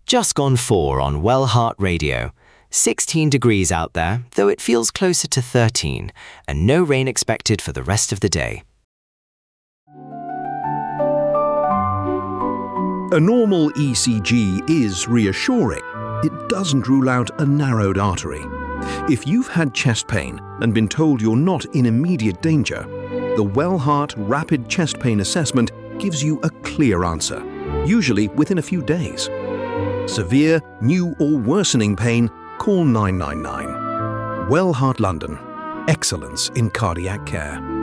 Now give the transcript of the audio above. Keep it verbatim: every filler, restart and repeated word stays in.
Just gone four on Wellheart Radio. sixteen degrees out there, though it feels closer to thirteen, and no rain expected for the rest of the day. A normal E C G is reassuring. It doesn't rule out a narrowed artery. If you've had chest pain and been told you're not in immediate danger, the Wellheart Rapid Chest Pain Assessment gives you a clear answer, usually within a few days. Severe, new or worsening pain, call nine nine nine. Wellheart London. Excellence in cardiac care.